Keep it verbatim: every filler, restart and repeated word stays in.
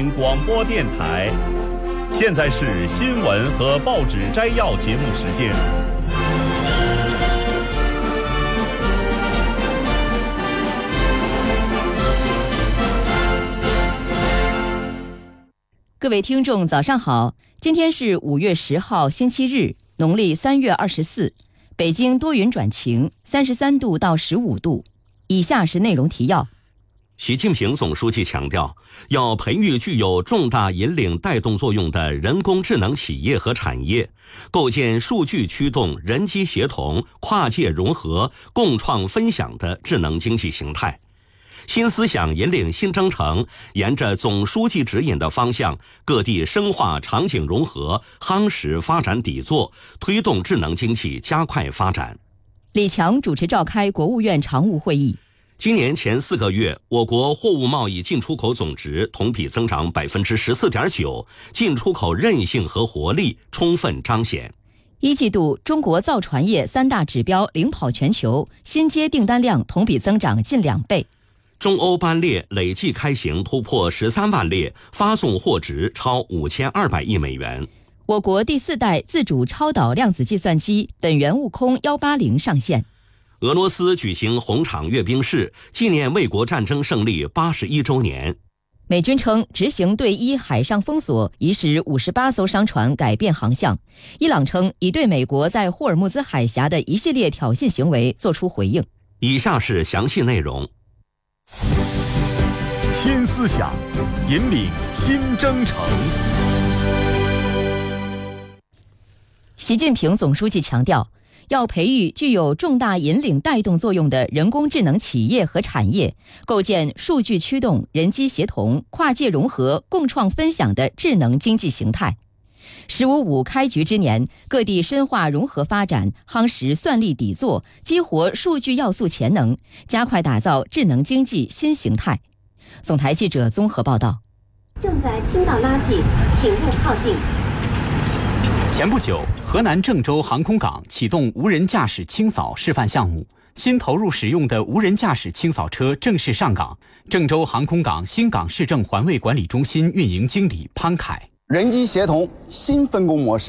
广播电台。现在是新闻和报纸摘要节目时间。 各位听众早上好，今天是五月十号星期日，农历三月二十四，北京多云转晴，三十三度到十五度。以下是内容提要。 习近平总书记强调，要培育具有重大引领带动作用的人工智能企业和产业，构建数据驱动、人机协同、跨界融合、共创分享的智能经济形态。新思想引领新征程，沿着总书记指引的方向，各地深化场景融合，夯实发展底座，推动智能经济加快发展。 李强主持召开国务院常务会议。 今年前四个月，我国货物贸易进出口总值同比增长百分之十四点九，进出口韧性和活力充分彰显。 一季度，中国造船业三大指标领跑全球，新接订单量同比增长近两倍。 中欧班列累计开行突破十三万列，发送货值超五千二百亿美元。 我国第四代自主超导量子计算机本源悟空一八零上线。 俄罗斯举行红场阅兵式，纪念卫国战争胜利八十一周年。 美军称执行对伊海上封锁，已使五十八艘商船改变航向。伊朗称已对美国在霍尔木兹海峡的一系列挑衅行为作出回应。 以下是详细内容。 新思想引领新征程。 习近平总书记强调，要培育具有重大引领带动作用的人工智能企业和产业，构建数据驱动、人机协同、跨界融合、共创分享的智能经济形态。十五五开局之年，各地深化融合发展，夯实算力底座，激活数据要素潜能，加快打造智能经济新形态。总台记者综合报道。 正在倾倒垃圾，请勿靠近。 前不久，河南郑州航空港启动无人驾驶清扫示范项目，新投入使用的无人驾驶清扫车正式上岗。郑州航空港新港市政环卫管理中心运营经理潘凯： 人机协同新分工模式